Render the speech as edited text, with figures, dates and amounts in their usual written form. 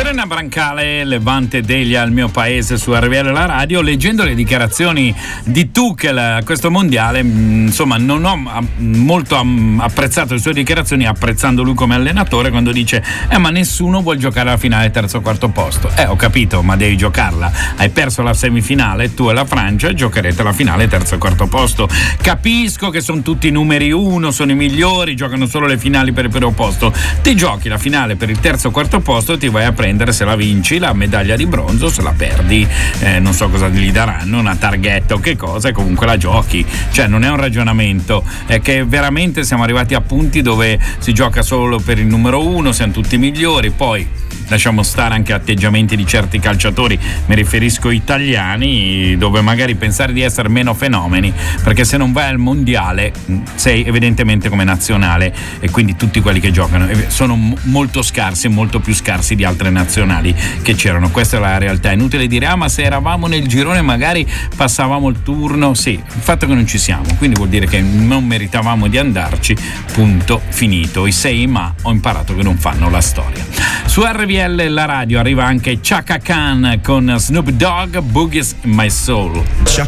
Lorena Brancale, Levante Delia al mio paese su RVL la radio. Leggendo le dichiarazioni di Tuchel a questo mondiale, insomma, non ho molto apprezzato le sue dichiarazioni, apprezzando lui come allenatore, quando dice ma nessuno vuol giocare alla finale terzo o quarto posto. Ho capito, ma devi giocarla. Hai perso la semifinale, tu e la Francia giocherete la finale terzo o quarto posto. Capisco che sono tutti numeri uno, sono i migliori, giocano solo le finali per il primo posto. Ti giochi la finale per il terzo o quarto posto, ti vai a prendere, se la vinci, la medaglia di bronzo, se la perdi non so cosa gli daranno, una targhetta o che cosa, e comunque la giochi. Cioè non è un ragionamento, è che veramente siamo arrivati a punti dove si gioca solo per il numero uno, siamo tutti migliori. Poi lasciamo stare anche atteggiamenti di certi calciatori, mi riferisco italiani, dove magari pensare di essere meno fenomeni, perché se non vai al mondiale sei evidentemente come nazionale, e quindi tutti quelli che giocano sono molto scarsi, molto più scarsi di altre nazionali che c'erano. Questa è la realtà. È inutile dire ma se eravamo nel girone magari passavamo il turno. Sì, il fatto è che non ci siamo, quindi vuol dire che non meritavamo di andarci, punto finito. I sei ma ho imparato che non fanno la storia. Su RVL la radio arriva anche Chaka Khan con Snoop Dogg, Boogie's in My Soul. Chaka